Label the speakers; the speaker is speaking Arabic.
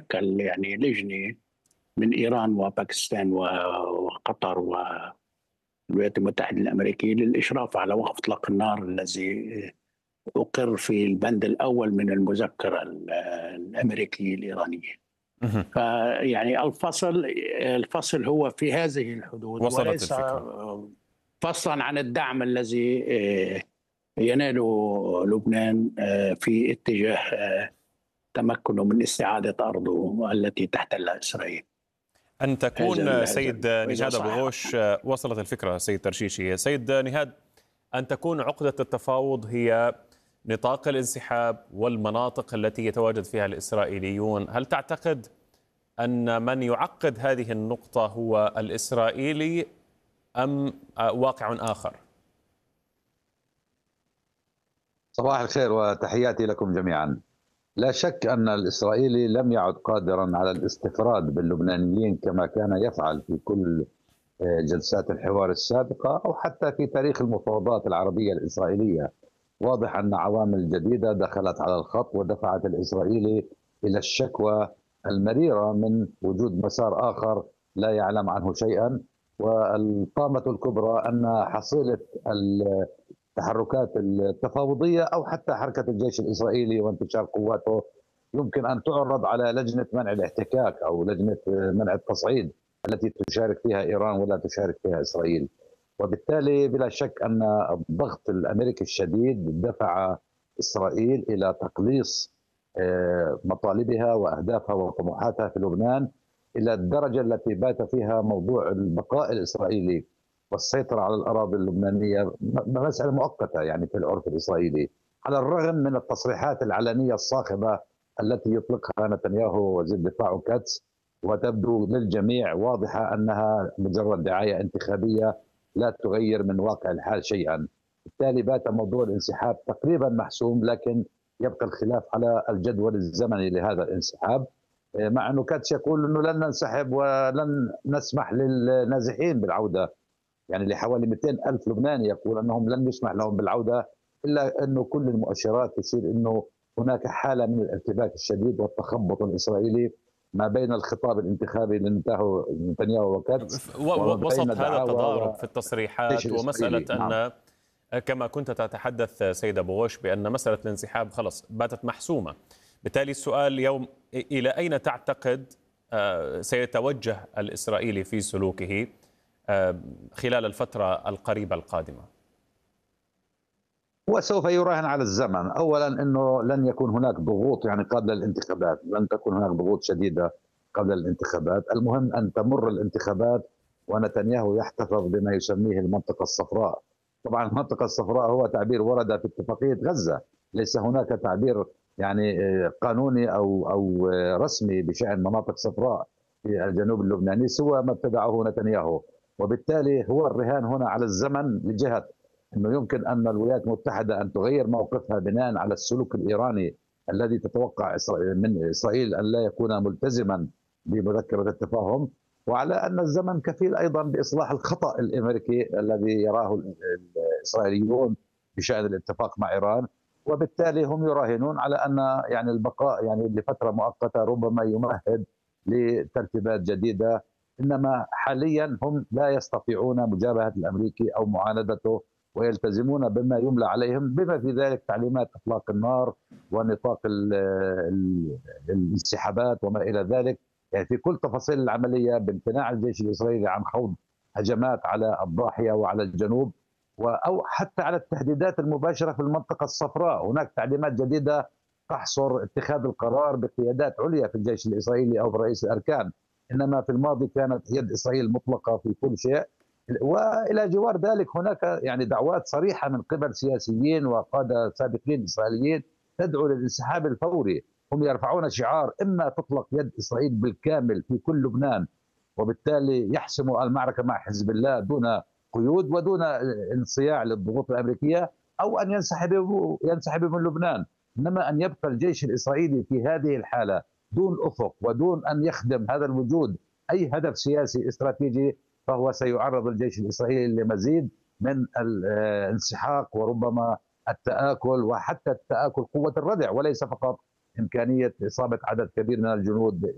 Speaker 1: تشكل يعني لجنة من إيران وباكستان وقطر والولايات المتحدة الأمريكية للإشراف على وقف إطلاق النار الذي أقر في البند الأول من المذكرة الأمريكية الإيرانية.
Speaker 2: مهم.
Speaker 1: فيعني الفصل هو في هذه الحدود،
Speaker 2: وصلت
Speaker 1: وليس
Speaker 2: الفكرة.
Speaker 1: فصلا عن الدعم الذي يناله لبنان في اتجاه تمكنه من استعادة أرضه التي تحتلها إسرائيل.
Speaker 2: أن تكون سيد
Speaker 1: وإذا
Speaker 2: نهاد أبو
Speaker 1: صح.
Speaker 2: غوش، وصلت الفكرة سيد ترشيشي. سيد نهاد، أن تكون عقدة التفاوض هي نطاق الانسحاب والمناطق التي يتواجد فيها الإسرائيليون، هل تعتقد أن من يعقد هذه النقطة هو الإسرائيلي أم واقع آخر؟
Speaker 3: صباح الخير وتحياتي لكم جميعا. لا شك أن الإسرائيلي لم يعد قادرا على الاستفراد باللبنانيين كما كان يفعل في كل جلسات الحوار السابقة أو حتى في تاريخ المفاوضات العربية الإسرائيلية. واضح أن عوامل جديدة دخلت على الخط ودفعت الإسرائيلي إلى الشكوى المريرة من وجود مسار آخر لا يعلم عنه شيئا. والطامة الكبرى أن حصيلة التحركات التفاوضية أو حتى حركة الجيش الإسرائيلي وانتشار قواته يمكن أن تعرض على لجنة منع الاحتكاك أو لجنة منع التصعيد التي تشارك فيها إيران ولا تشارك فيها إسرائيل. وبالتالي بلا شك أن الضغط الأمريكي الشديد دفع إسرائيل إلى تقليص مطالبها وأهدافها وطموحاتها في لبنان إلى الدرجة التي بات فيها موضوع البقاء الإسرائيلي والسيطرة على الأراضي اللبنانية مسألة مؤقتة يعني في العرف الإسرائيلي، على الرغم من التصريحات العلنية الصاخبة التي يطلقها نتنياهو وزير دفاعه كاتس، وتبدو للجميع واضحة أنها مجرد دعاية انتخابية لا تغير من واقع الحال شيئا. بالتالي بات موضوع الانسحاب تقريبا محسوم، لكن يبقى الخلاف على الجدول الزمني لهذا الانسحاب، مع أنه كاتس يقول أنه لن ننسحب ولن نسمح للنازحين بالعودة، يعني لحوالي 200 ألف لبناني يقول أنهم لن يسمح لهم بالعودة، إلا أنه كل المؤشرات تشير أنه هناك حالة من الارتباك الشديد والتخبط الإسرائيلي ما بين الخطاب الانتخابي لنتنياهو وكاتس
Speaker 2: وسط
Speaker 3: وبين
Speaker 2: هذا
Speaker 3: دعاوى
Speaker 2: التضارب في التصريحات ومسألة
Speaker 3: نعم.
Speaker 2: أن كما كنت تتحدث سيد أبو غوش بأن مسألة الانسحاب خلص باتت محسومة. بالتالي السؤال اليوم إلى أين تعتقد سيتوجه الإسرائيلي في سلوكه خلال الفترة القريبة القادمة؟
Speaker 3: وسوف يراهن على الزمن. أولا أنه لن يكون هناك ضغوط يعني قبل الانتخابات، لن تكون هناك ضغوط شديدة قبل الانتخابات. المهم أن تمر الانتخابات ونتنياهو يحتفظ بما يسميه المنطقة الصفراء. طبعا المنطقة الصفراء هو تعبير ورد في اتفاقية غزة، ليس هناك تعبير يعني قانوني أو رسمي بشأن مناطق صفراء في الجنوب اللبناني سوى ما ابتدعه نتنياهو. وبالتالي هو الرهان هنا على الزمن لجهة أنه يمكن أن الولايات المتحدة أن تغير موقفها بناء على السلوك الإيراني الذي تتوقع من إسرائيل أن لا يكون ملتزما بمذكرة التفاهم، وعلى أن الزمن كفيل أيضا بإصلاح الخطأ الأمريكي الذي يراه الإسرائيليون بشأن الاتفاق مع إيران. وبالتالي هم يراهنون على أن يعني البقاء يعني لفترة مؤقتة ربما يمهد لترتيبات جديدة، إنما حاليا هم لا يستطيعون مجابهة الأمريكي أو معاندته ويلتزمون بما يملى عليهم، بما في ذلك تعليمات إطلاق النار ونطاق الانسحابات وما إلى ذلك، يعني في كل تفاصيل العملية بامتناع الجيش الإسرائيلي عن خوض هجمات على الضاحية وعلى الجنوب أو حتى على التهديدات المباشرة في المنطقة الصفراء. هناك تعليمات جديدة تحصر اتخاذ القرار بقيادات عليا في الجيش الإسرائيلي أو برئيس الأركان، إنما في الماضي كانت يد إسرائيل مطلقة في كل شيء. والى جوار ذلك هناك يعني دعوات صريحه من قبل سياسيين وقاده سابقين اسرائيليين تدعو للانسحاب الفوري. هم يرفعون شعار اما تطلق يد اسرائيل بالكامل في كل لبنان وبالتالي يحسموا المعركه مع حزب الله دون قيود ودون انصياع للضغوط الامريكيه، او ان ينسحبوا من لبنان. انما ان يبقى الجيش الاسرائيلي في هذه الحاله دون افق ودون ان يخدم هذا الوجود اي هدف سياسي استراتيجي، فهو سيعرض الجيش الإسرائيلي لمزيد من الانسحاق وربما التآكل وحتى التآكل قوة الردع، وليس فقط إمكانية إصابة عدد كبير من الجنود